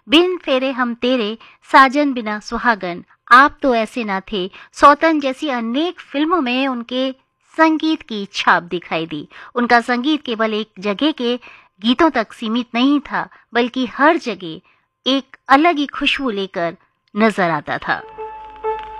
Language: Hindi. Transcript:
बिन फेरे हम तेरे, साजन बिना सुहागन, आप तो ऐसे ना थे, सौतन जैसी अनेक फिल्मों में उनके संगीत की छाप दिखाई दी। उनका संगीत केवल एक जगह के गीतों तक सीमित नहीं था, बल्कि हर जगह एक अलग ही खुशबू लेकर नजर आता था।